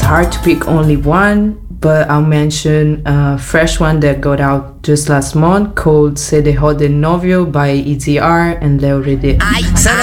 hard to pick only one, but I'll mention a fresh one that got out just last month called Se dejó de novio by EZR and Leo Redit.